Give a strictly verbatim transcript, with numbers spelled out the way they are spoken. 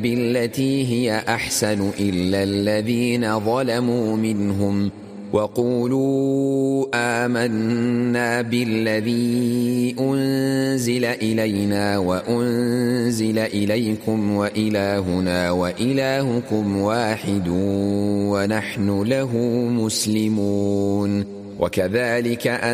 بالتي هي أحسن إلا الذين ظلموا منهم وقولوا آمنا بالذي أنزل إلينا وأنزل إليكم وإلهنا وإلهكم واحد ونحن له مسلمون. وكذلك